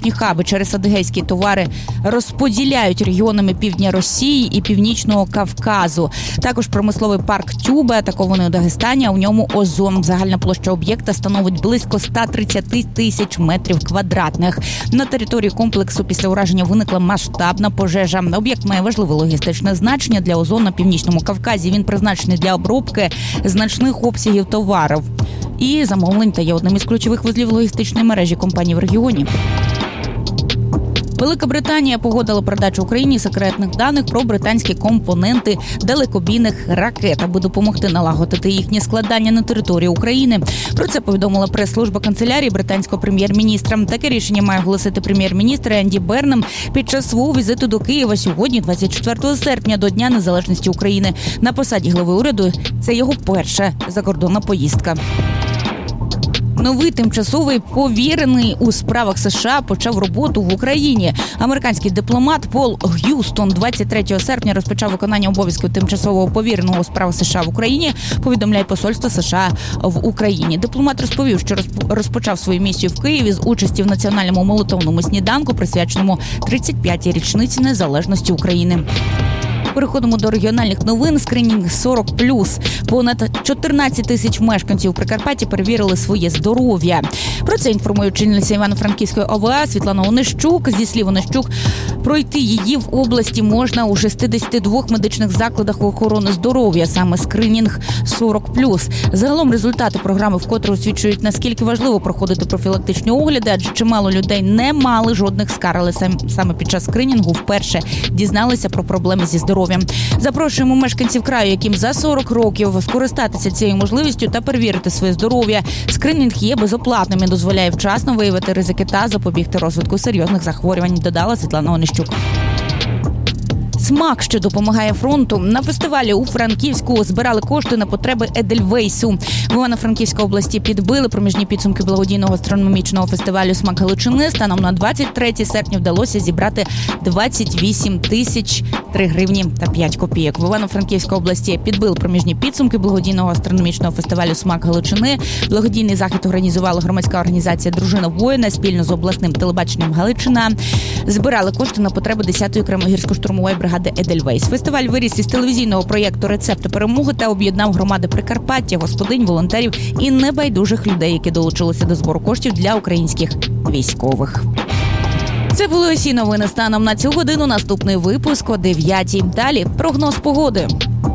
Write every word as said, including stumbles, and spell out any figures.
логістичні хаби через адигейські товари розподіляють регіонами півдня Росії і Північного Кавказу. Також промисловий парк Тюбе, атакований у Дагестані, а у ньому озон. Загальна площа об'єкта становить близько сто тридцять тисяч метрів квадратних. На території комплексу після ураження виникла масштабна пожежа. Об'єкт має важливе логістичне значення для озон на Північному Кавказі. Він призначений для обробки значних обсягів товарів і замовлень та є одним із ключових вузлів логістичної мережі компаній в регіоні. Велика Британія погодила передачу Україні секретних даних про британські компоненти далекобійних ракет, аби допомогти налагодити їхнє складання на території України. Про це повідомила прес-служба канцелярії британського прем'єр-міністра. Таке рішення має оголосити прем'єр-міністр Енді Бернем під час свого візиту до Києва сьогодні, двадцять четвертого серпня, до Дня Незалежності України. На посаді глави уряду це його перша закордонна поїздка. Новий тимчасовий повірений у справах США почав роботу в Україні. Американський дипломат Пол Г'юстон двадцять третього серпня розпочав виконання обов'язків тимчасового повіреного у справах США в Україні, повідомляє посольство США в Україні. Дипломат розповів, що розпочав свою місію в Києві з участі в національному молитовному сніданку, присвяченому тридцять п'ятій річниці незалежності України. Переходимо до регіональних новин. Скринінг сорок плюс. Понад чотирнадцять тисяч мешканців Прикарпаття перевірили своє здоров'я. Про це інформує очільниця Івано-Франківської О В А Світлана Онищук. Зі слів Онищук, пройти її в області можна у шістдесяти двох медичних закладах охорони здоров'я, саме скринінг сорок плюс. Загалом результати програми вкотре освідчують, наскільки важливо проходити профілактичні огляди, адже чимало людей не мали жодних скарг, але саме під час скринінгу вперше дізналися про проблеми зі здоров'ям. Запрошуємо мешканців краю, яким за сорок років, скористатися цією можливістю та перевірити своє здоров'я. Скринінг є безоплатним і дозволяє вчасно виявити ризики та запобігти розвитку серйозних захворювань, додала Світлана Онищук. Смак, що допомагає фронту. На фестивалі у Франківську збирали кошти на потреби Едельвейсу. В Івано-Франківській області підбили проміжні підсумки благодійного астрономічного фестивалю «Смак Галичини». Станом на двадцять третє серпня вдалося зібрати двадцять вісім тисяч три гривні та п'ять копійок. В Івано-Франківській області підбили проміжні підсумки благодійного астрономічного фестивалю «Смак Галичини». Благодійний захід організувала громадська організація «Дружина воїна» спільно з обласним телебаченням Галичина. Збирали кошти на потреби десятої окремої гірсько-штурмової бригади Едельвейс. Фестиваль виріс із телевізійного проєкту «Рецепти перемоги» та об'єднав громади Прикарпаття, господинь, волонтерів і небайдужих людей, які долучилися до збору коштів для українських військових. Це були усі новини станом на цю годину. Наступний випуск о дев'ятій. Далі прогноз погоди.